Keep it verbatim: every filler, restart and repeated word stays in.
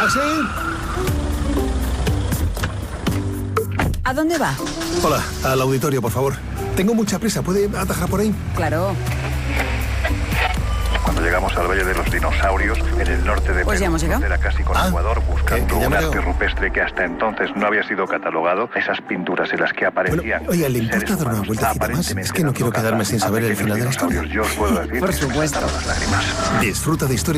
¡Taxi! ¿A dónde va? Hola, al auditorio, por favor. Tengo mucha prisa. ¿Puede atajar por ahí? Claro. Cuando llegamos al Valle de los Dinosaurios, en el norte de Pues ya hemos llegado. Era casi con Ah, Ecuador, buscando que- que ya un me arte veo. rupestre que hasta entonces no había sido catalogado. Esas pinturas en las que Bueno, aparecían oiga, ¿le importa seres dar una humanos vueltecita más? aparentemente Es que no quiero dando quedarme caza sin a saber el pequeños final de la historia. dinosaurios. Yo os puedo decir Por que se me supuesto. saltaron las lágrimas. Disfruta de historia.